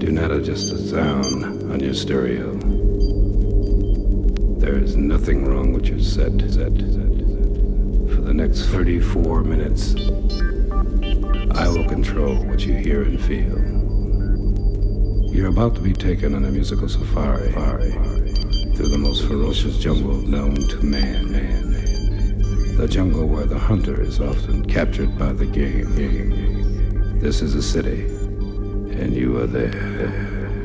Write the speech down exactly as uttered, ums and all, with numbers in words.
Do not adjust the sound on your stereo. There is nothing wrong with your set. set, set. For the next thirty-four minutes, I will control what you hear and feel. You're about to be taken on a musical safari through the most ferocious jungle known to man. The jungle where the hunter is often captured by the game. This is a city, and you are there.